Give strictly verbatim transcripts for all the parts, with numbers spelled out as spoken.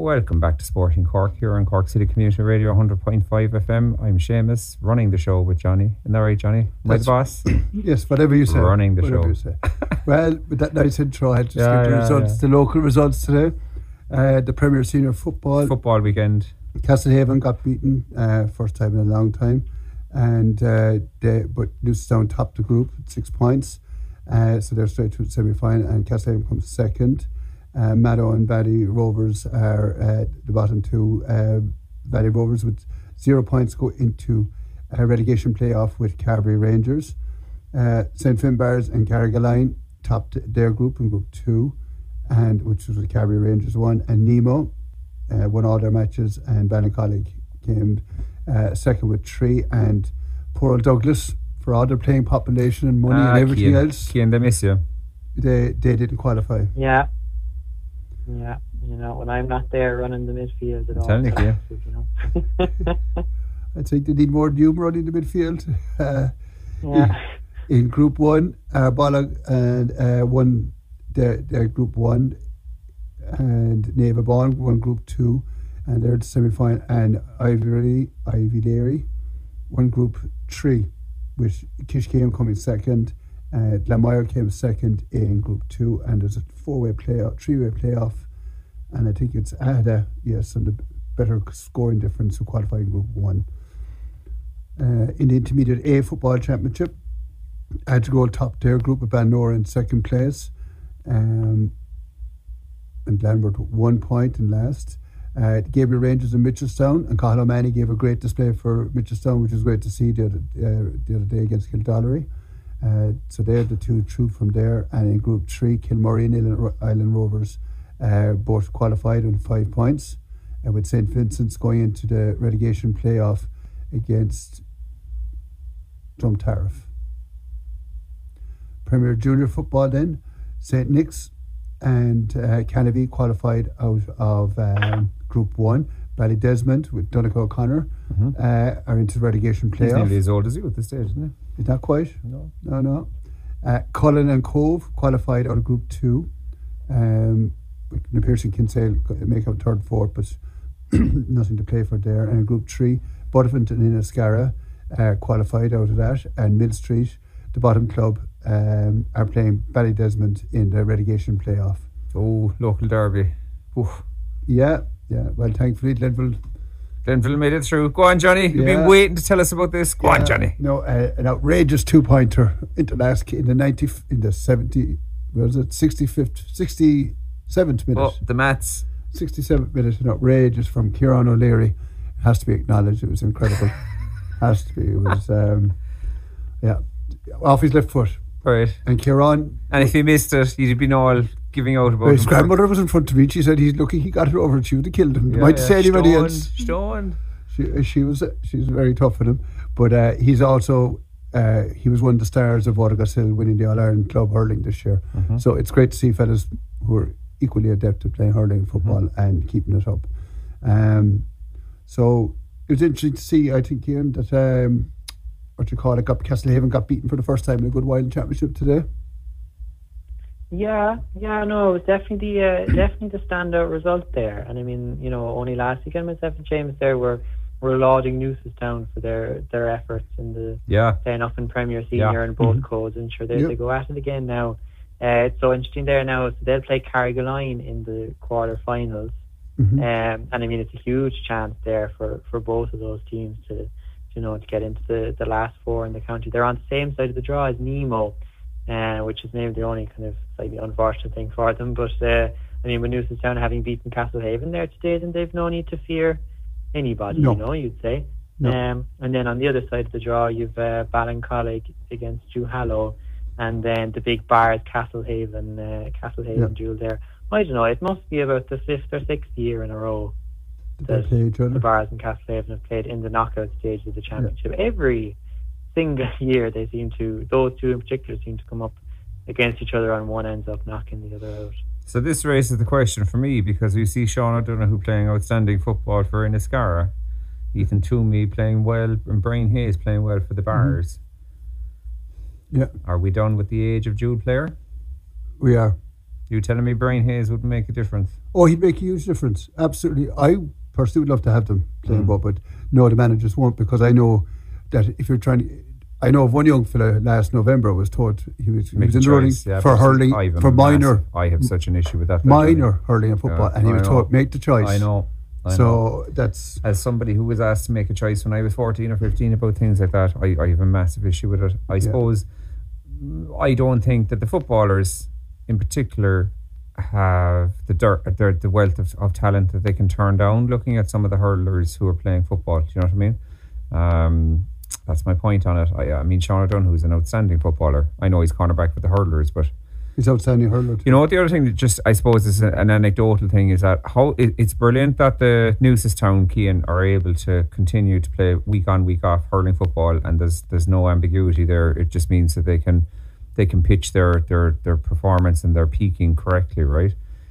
Welcome back to Sporting Cork here on Cork City Community Radio one hundred point five F M. I'm Seamus, running the show with Johnny. Isn't that right, Johnny? My boss? Yes, whatever you say. Running the whatever show. You say. Well, with that nice intro, I had to Yeah, give the yeah, results, yeah. the local results today. Uh, the Premier Senior Football. Football weekend. Castlehaven got beaten, uh, first time in a long time. And uh, they, but Newcestown topped the group with six points. Uh, so they're straight to the semi-final, and Castlehaven comes second. Uh, Mayo and Valley Rovers are uh, the bottom two. Uh, Valley Rovers with zero points go into a relegation playoff with Carbery Rangers. Uh, Saint Finbarrs and Carrigaline topped their group in Group Two, and which was the Carbery Rangers won. And Nemo uh, won all their matches, and Ballincollig came uh, second with three. And poor old Douglas, for all their playing population and money Ah, and everything Cian, else, Cian, they miss you. they they didn't qualify. Yeah. Yeah, you know, when I'm not there running the midfield at all. Telling you. You know. I think they need more new running in the midfield. Uh, yeah. in, in Group One, uh, Bollock and uh, won their, their Group One, and Neva Bond won Group Two, and they're the semi-final. And Ivy Ivy Leary won Group Three, with Kishcame coming second. Uh, Glanmire came second in Group Two, and there's a four-way playoff, three-way playoff, and I think it's Ada, yes, and the better scoring difference to qualify in Group One. Uh, in the Intermediate A Football Championship, Adrigole topped their group with Bannor in second place, um, and Lambert one point in last. Uh, Gabriel Rangers and Mitchelstown, and Cathal O'Mahony gave a great display for Mitchelstown, which was great to see the other, uh, the other day against Kildallery. Uh, so they're the two true from there. And in Group Three, Kilmurray and Island, Island Rovers uh, both qualified on five points, uh, with Saint Vincent's going into the relegation playoff against Drumtariff. Premier Junior Football then, Saint Nick's and uh, Canavy qualified out of um, Group One. Ballydesmond with Donegal O'Connor Mm-hmm. uh, are into the relegation He's playoff. nearly as old as you at this stage, isn't Is that quite? No. No, no. Uh, Cullen and Cove qualified out of Group Two. Um, the Pearson Kinsale make out third, fourth, but nothing to play for there. And in Group Three, Butterfint and Inniscarra uh, qualified out of that. And Mill Street, the bottom club, um, are playing Ballydesmond in the relegation playoff. he? Oh, local derby. Oof. Yeah, yeah. Well, thankfully, Glenville. Glenville made it through. Go on, Johnny. You've Yeah. been waiting to tell us about this. Go Yeah, on, Johnny. No, uh, an outrageous two-pointer into last in the ninety in the seventy. What was it? Sixty-fifth, sixty-seventh minute. Oh, the maths. sixty-seventh minute, an outrageous from Kieran O'Leary. It has to be acknowledged. It was incredible. Has to be. It was, um, yeah, off his left foot. Right. And Kieran, And if he missed it, you'd been all giving out about his him. grandmother was in front of me. She said, "He's lucky he got it over. She would have killed him." Yeah, Might yeah. say anybody Stoned, else. Stoned. She, she was she's very tough with him, but uh, he's also uh, he was one of the stars of Watergas Hill winning the All Ireland Club hurling this year. Mm-hmm. So it's great to see fellas who are equally adept at playing hurling and football Mm-hmm. and keeping it up. Um, so it was interesting to see. I think Ian that um, what you call it, got Castlehaven got beaten for the first time in a good while in championship today. Yeah, yeah, no, it was definitely the uh, definitely the standout result there. And I mean, you know, only last weekend myself and James there were were lauding Newcestown for their their efforts in the Yeah. playing up in Premier Senior Yeah. and both Mhm. codes, and sure they Yep. they go at it again now. Uh, it's so interesting there now. So they'll play Carrigaline in the quarter-finals, Mm-hmm. um, and I mean it's a huge chance there for, for both of those teams to you know to get into the, the last four in the county. They're on the same side of the draw as Nemo, uh, which is maybe the only kind of slightly unfortunate thing for them. But uh, I mean, with Newcestown having beaten Castlehaven there today, then they've no need to fear anybody. No. You know, you'd say. No. Um, and then on the other side of the draw, you've uh, Ballincollig against Duhallow, and then the big bars Castlehaven, uh, Castlehaven Yeah. duel there. I don't know. It must be about the fifth or sixth year in a row Did they that play each the other? bars and Castlehaven have played in the knockout stage of the championship. Every single year, they seem to, those two in particular, seem to come up against each other, and one ends up knocking the other out. So this raises the question for me, because we see Sean O'Donoghue playing outstanding football for Inniscarra, Ethan Toomey playing well, and Brian Hayes playing well for the Bars. Yeah, Are we done with the age of dual player? we are. You telling me Brian Hayes wouldn't make a difference? Oh, he'd make a huge difference. Absolutely. I personally would love to have them playing Mm. ball, but no, the managers won't, because I know that if you're trying to, I know of one young fella last November was told he was, he Make was a in the running choice, yeah, for but hurling, I have a for minor, massive- I have such an issue with that. minor hurling and football, Yeah, and he I was know. told make the choice. I know. I know. So that's As somebody who was asked to make a choice when I was fourteen or fifteen about things like that, I, I have a massive issue with it. I suppose I don't think that the footballers in particular have the dirt, the, the wealth of, of talent that they can turn down looking at some of the hurlers who are playing football. Do you know what I mean? Um, that's my point on it. I, I mean, Sean O'Donoghue is an outstanding footballer. I know he's cornerback for the hurlers, but he's outstanding hurler. you know what, the other thing that just I suppose is an anecdotal thing is that how it, it's brilliant that the Newcestown Keane are able to continue to play week on week off hurling football, and there's there's no ambiguity there. It just means that they can they can pitch their their their performance and their peaking correctly, right?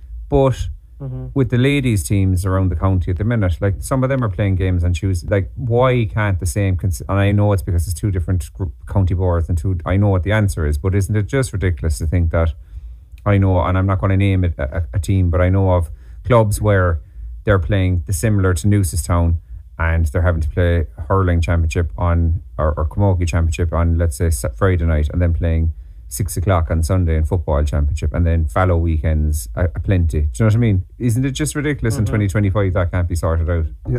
But Mm-hmm. with the ladies teams around the county at the minute, like some of them are playing games on Tuesday. Like, why can't the same? Cons- and I know it's because it's two different group, county boards and two. I know what the answer is, but isn't it just ridiculous to think that? I know, and I'm not going to name it a, a team, but I know of clubs where they're playing the similar to Newcestown, and they're having to play hurling championship on or, or camogie championship on, let's say, Friday night, and then playing six o'clock on Sunday in football championship, and then fallow weekends a, a plenty. Do you know what I mean? Isn't it just ridiculous? Mm-hmm. In twenty twenty-five that can't be sorted out? Yeah.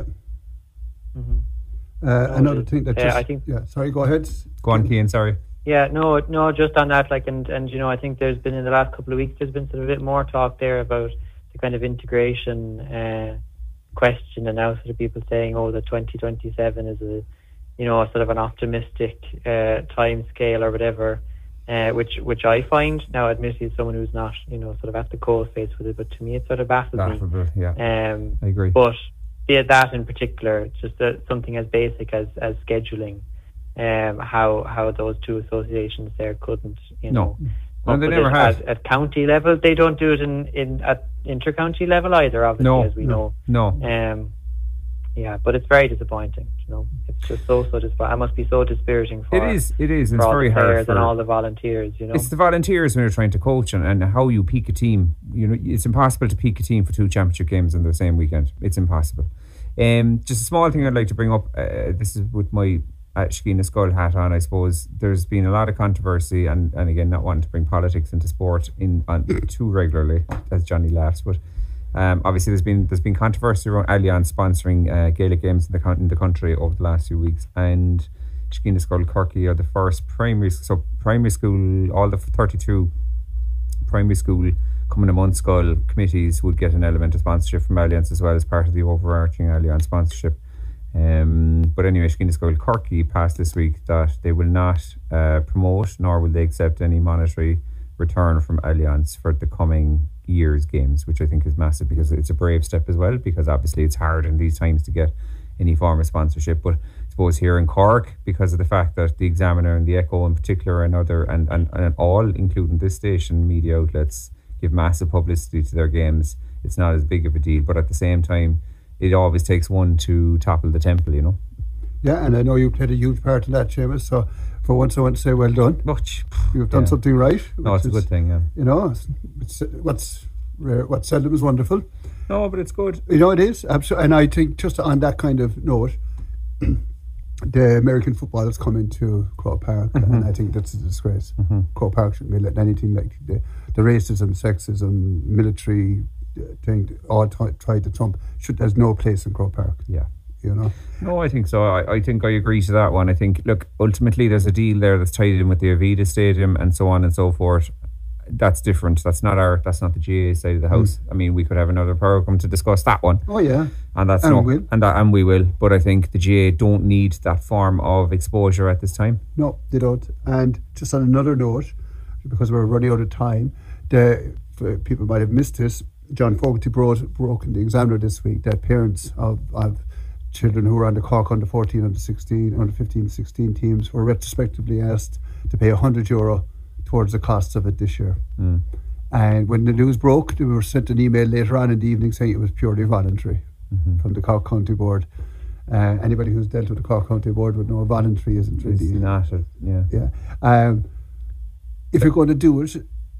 Mm-hmm. Uh, No, another it- thing that yeah, just I think- yeah. Sorry, go ahead. Go on, Cian, sorry. Yeah, no, no, just on that, like, and, and you know, I think there's been in the last couple of weeks, there's been sort of a bit more talk there about the kind of integration uh, question, and now sort of people saying, oh, the twenty twenty-seven is a, you know, sort of an optimistic uh, time scale or whatever, uh, which which I find, now admittedly as someone who's not, you know, sort of at the cold face with it, but to me it sort of baffles me. Laughable, yeah. Um, I agree. But yeah, that in particular, just uh, something as basic as, as scheduling, um, how how those two associations there couldn't, you know, No. up And they with never it have. At, at county level. They don't do it in, in at inter-county level either, obviously, No, as we no. No. know. Um, yeah, but it's very disappointing. You know, it's just so so disappointing. It must be so dispiriting for It is. It is. for It's all very the hard players for and all the volunteers. You know, It's the volunteers when you're trying to coach, and, and how you peak a team. You know, it's impossible to peak a team for two championship games in the same weekend. It's impossible. Um, just a small thing I'd like to bring up. Uh, this is with my uh, Shekina Skull hat on. I suppose there's been a lot of controversy, and, and again, not wanting to bring politics into sport in on too regularly, as Johnny laughs, but. Um, obviously, there's been there's been controversy around Allianz sponsoring uh, Gaelic games in the con- in the country over the last few weeks, and Shekina Skull Kirky are the first primary so primary school, all the thirty-two primary school coming to Munskull committees would get an element of sponsorship from Allianz as well as part of the overarching Allianz sponsorship. Um, but anyway, Shekina Skull Kirky passed this week that they will not uh, promote nor will they accept any monetary return from Allianz for the coming year's games, which I think is massive because it's a brave step as well, because obviously it's hard in these times to get any form of sponsorship. But I suppose here in Cork, because of the fact that the Examiner and the Echo in particular and other and, and, and all, including this station, media outlets give massive publicity to their games, it's not as big of a deal. But at the same time, it always takes one to topple the temple, you know. Yeah, and I know you played a huge part in that, Seamus. So for once, I want to say well done. Much. You've done Yeah. something right. No, which it's a is, good thing, yeah. You know, it's, it's, what's rare, what's seldom is wonderful. No, but it's good. You know, it is absolutely. And I think just on that kind of note, the American football has come into Croke Park, Mm-hmm. and I think that's a disgrace. Mm-hmm. Croke Park shouldn't be letting anything like the, the racism, sexism, military uh, thing all t- tried to trump. Should there's no place in Croke Park. Yeah. You know. No, I think so. I, I think I agree to that one. I think, look, ultimately there's a deal there that's tied in with the Avida Stadium and so on and so forth. That's different. That's not our. That's not the G A A side of the house. Mm. I mean, we could have another program to discuss that one. Oh yeah, and that's and no, we will. and that and we will. But I think the G A A don't need that form of exposure at this time. No, they don't. And just on another note, because we're running out of time, the for people might have missed this. John Fogarty broke, broke in the Examiner this week that parents of, of children who were on the Cork under fourteen, under sixteen, under fifteen, sixteen teams were retrospectively asked to pay one hundred euro towards the costs of it this year. Mm. And when the news broke, they were sent an email later on in the evening saying it was purely voluntary mm-hmm. from the Cork County Board. Uh, anybody who's dealt with the Cork County Board would know voluntary isn't really... It's not, a, yeah. Yeah. Um, if you're going to do it,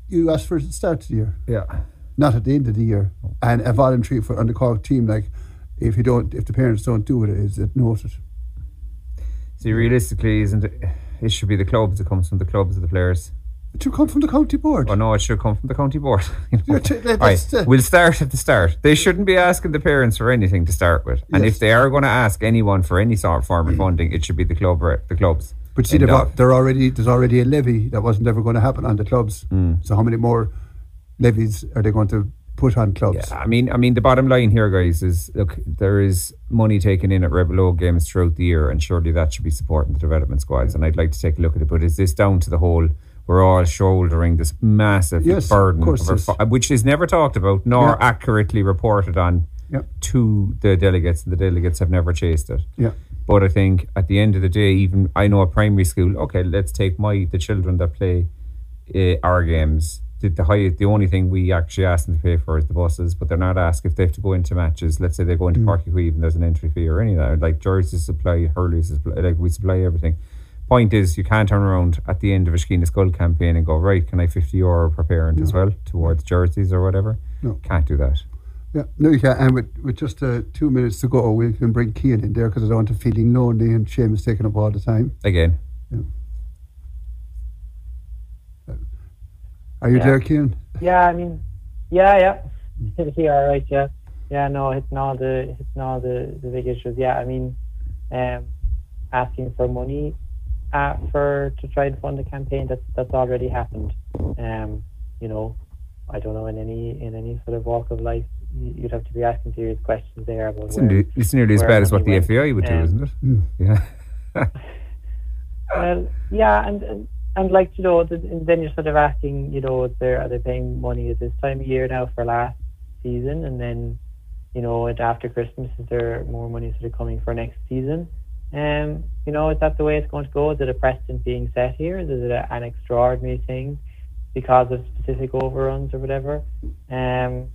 you ask for at the start of the year, Yeah. not at the end of the year. And a voluntary for on the Cork team, like if you don't, if the parents don't do it, is it noted? See, realistically, isn't it? It should be the clubs. It comes from the clubs of the players. It should come from the county board. Oh no, it should come from the county board. You know? Yeah, t- that's Right, the- we'll start at the start. They shouldn't be asking the parents for anything to start with. And Yes. if they are going to ask anyone for any sort of form of funding, it should be the club or the clubs. But see, End they've, al- of. they're already there's already a levy that wasn't ever going to happen on the clubs. Mm. So how many more levies are they going to put on clubs? Yeah, I mean, I mean, the bottom line here, guys, is look, there is money taken in at Rebel O games throughout the year, and surely that should be supporting the development squads. And I'd like to take a look at it. But is this down to the whole? We're all shouldering this massive Yes, burden, of course of our it is. fu- which is never talked about nor Yeah. accurately reported on Yeah. to the delegates, and the delegates have never chased it. Yeah. But I think at the end of the day, even I know a primary school. Okay, let's take my the children that play uh, our games. The, the high, the only thing we actually ask them to pay for is the buses, but they're not asked if they have to go into matches. Let's say they go into Mm. Páirc Uí Chaoimh and there's an entry fee or any of that. Like jerseys supply, hurleys supply, like we supply everything. Point is, you can't turn around at the end of a Skeena Skull campaign and go, right, can I fifty euro per parent No. as well towards jerseys or whatever? No. Can't do that. Yeah, no, you can't. And with, with just uh, two minutes to go, we can bring Cian in there because I don't want him feeling lonely and Seamus taking up all the time. Again, Are you Yeah. there, Cian? Yeah, I mean, yeah, yeah, yeah, all right, yeah, yeah. No, hitting all the hitting all the, the big issues. Yeah, I mean, um, asking for money uh, for to try and fund the campaign that's that's already happened. Um, you know, I don't know in any in any sort of walk of life, y- you'd have to be asking serious questions there about it's where, nearly, it's nearly as where bad as what the money F A I would do, Um, isn't it? Mm. Yeah. Well, yeah, and, and and like you know, the, and then you're sort of asking, you know, is there are they paying money at this time of year now for last season, and then, you know, and after Christmas, is there more money sort of coming for next season? Um, you know, is that the way it's going to go? Is it a precedent being set here? Is it a, an extraordinary thing because of specific overruns or whatever? Um,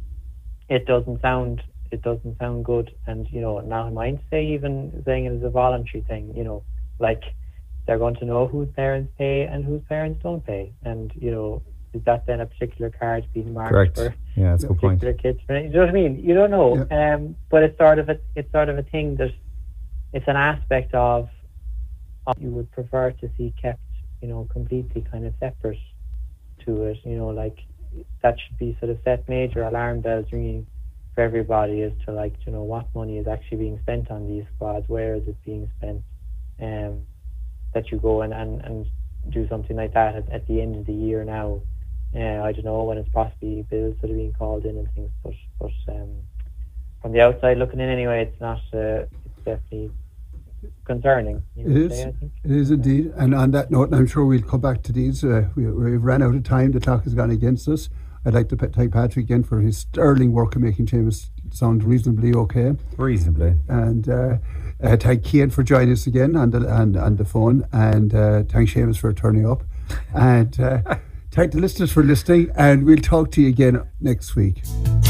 it doesn't sound it doesn't sound good, and you know, now I might say even saying it is a voluntary thing, you know, like. They're going to know whose parents pay and whose parents don't pay, and you know, is that then a particular card being marked Correct. for Yeah, that's a good point. particular kids? You know what I mean? You don't know, Yeah. um, but it's sort of a it's sort of a thing that it's an aspect of, of you would prefer to see kept, you know, completely kind of separate to it. You know, like that should be sort of set major alarm bells ringing for everybody as to like, you know, what money is actually being spent on these squads, where is it being spent, um. that you go and, and, and do something like that at, at the end of the year now. Uh, I don't know when it's possibly bills that are being called in and things, but but um, from the outside looking in anyway, it's not. Uh, it's definitely concerning. You It would is. say, I think. It is indeed. And on that note, and I'm sure we'll come back to these. Uh, we, we've ran out of time. The clock has gone against us. I'd like to pe- thank Patrick again for his sterling work of making Seamus sound reasonably okay. Reasonably. And uh, uh, thank Cian for joining us again on the, on, on the phone. And uh, thank Seamus for turning up. And uh, thank the listeners for listening. And we'll talk to you again next week.